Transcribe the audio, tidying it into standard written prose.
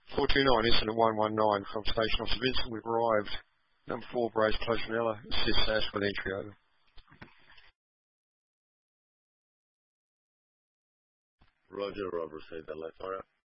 429, incident 119 from Station Officer Vincent. We've arrived. Number 4, Brace Closenella. Assist SAS with entry over. Roger, Rob, received that left fire.